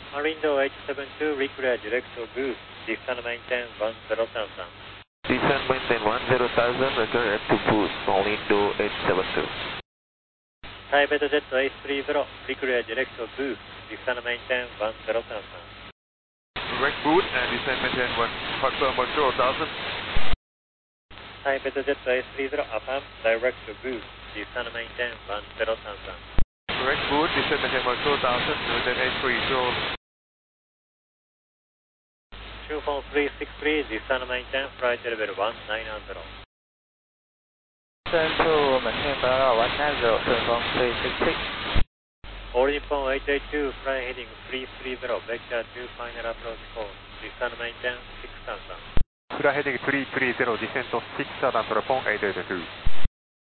Marindo 872, reclear direct to boost, descend maintain 10,000. Descend maintain 10,000, reclear to boost, Marindo 872. Thai Beta Jet A30, reclear direct to boost, descend maintain 10,000. Direct boost and descend maintain 10,000. Thai Beta Jet A30, affirm, direct to boost, descend maintain 10,000. Direct boost, descend maintain 10,000, maintain 830. 24363, descend maintain, flight level 190. Central maintain parallel 190, turn 363. All Nippon 882, fly heading 330, vector 2 final approach course, descend maintain 6000. Fly heading 330, descend to 6000, Nippon 882.